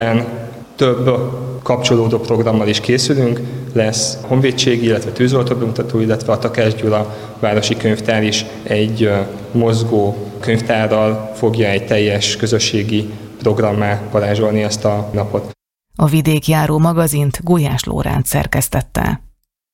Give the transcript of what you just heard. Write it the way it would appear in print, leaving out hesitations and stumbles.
Több kapcsolódó programmal is készülünk, lesz honvédségi, illetve tűzoltóbemutató, illetve a Takács Gyula városi könyvtár is egy mozgó könyvtárral fogja egy teljes közösségi programmá varázsolni ezt a napot. A Vidékjáró magazint Gulyás Lóránc szerkesztette.